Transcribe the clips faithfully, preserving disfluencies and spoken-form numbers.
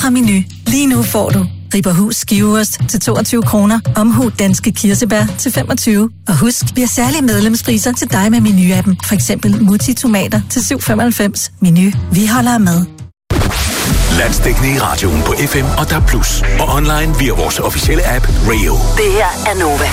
Fra Meny. Lige nu får du Ribberhus skiveost til toogtyve kroner, Omhu danske kirsebær til femogtyve. Og husk, vi har særlige medlemspriser til dig med Meny-appen. For eksempel Mutti tomater til syv femoghalvfems. Meny. Vi holder med. Landsdækkende i radioen på F M og D A B plus, og online via vores officielle app Radio. Det her er Nova.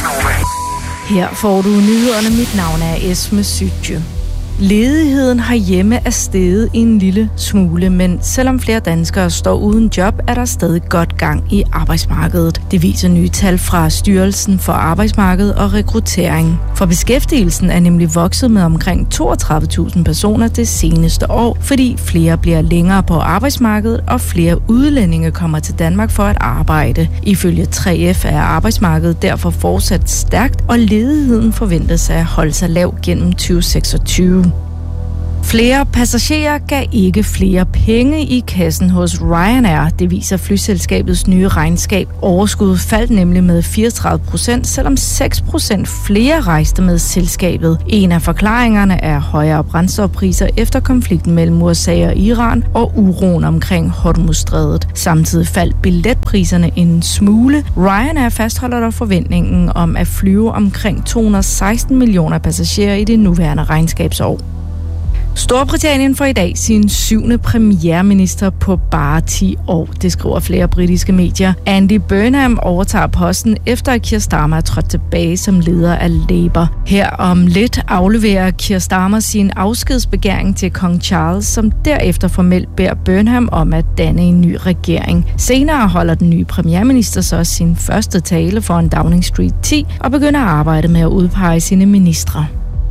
Her får du nyhederne. Mit navn er Esme Sydje. Ledigheden herhjemme er steget en lille smule, men selvom flere danskere står uden job, er der stadig godt gang i arbejdsmarkedet. Det viser nye tal fra Styrelsen for Arbejdsmarked og Rekruttering. For beskæftigelsen er nemlig vokset med omkring toogtredive tusind personer det seneste år, fordi flere bliver længere på arbejdsmarkedet, og flere udlændinge kommer til Danmark for at arbejde. Ifølge tre F er arbejdsmarkedet derfor fortsat stærkt, og ledigheden forventes at holde sig lav gennem tyve seksogtyve. Flere passagerer gav ikke flere penge i kassen hos Ryanair. Det viser flyselskabets nye regnskab. Overskuddet faldt nemlig med fireogtredive procent, selvom seks procent flere rejste med selskabet. En af forklaringerne er højere brændstofpriser efter konflikten mellem U S A og Iran og uroen omkring Hormuzstrædet. Samtidig faldt billetpriserne en smule. Ryanair fastholder der forventningen om at flyve omkring to hundrede og seksten millioner passagerer i det nuværende regnskabsår. Storbritannien får i dag sin syvende premierminister på bare ti år. Det skriver flere britiske medier. Andy Burnham overtager posten efter at Keir Starmer er trådt tilbage som leder af Labour. Her om lidt afleverer Keir Starmer sin afskedsbegæring til kong Charles, som derefter formelt beder Burnham om at danne en ny regering. Senere holder den nye premierminister så sin første tale for en Downing Street ti og begynder at arbejde med at udpege sine ministre.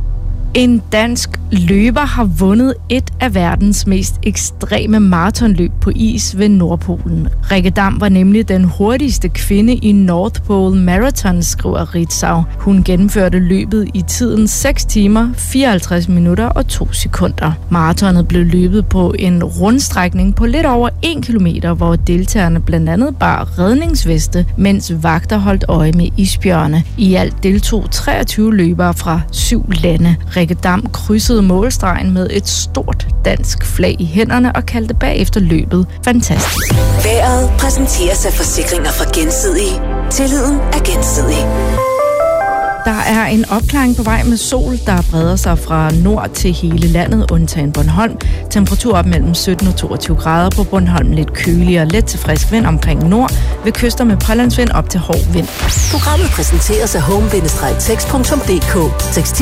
En dansk løber har vundet et af verdens mest ekstreme maratonløb på is ved Nordpolen. Rikke Dam var nemlig den hurtigste kvinde i North Pole Marathon, skriver Ritzau. Hun gennemførte løbet i tiden seks timer, fireoghalvtreds minutter og to sekunder. Maratonet blev løbet på en rundstrækning på lidt over en kilometer, hvor deltagerne blandt andet bar redningsveste, mens vagter holdt øje med isbjørne. I alt deltog treogtyve løbere fra syv lande. Rikke Dam krydsede målstregen med et stort dansk flag i hænderne og kaldte bagefter løbet fantastisk. Vejret præsenteres af Forsikringer fra Gensidige. Tilliden er gensidig. Der er en opklaring på vej med sol, der breder sig fra nord til hele landet, undtagen Bornholm. Temperatur op mellem sytten og toogtyve grader, på Bornholm lidt køligere, let til frisk vind omkring nord, ved kyster med pålandsvind op til hård vind. Programmet præsenteres af home bindestreg tekst punktum d k.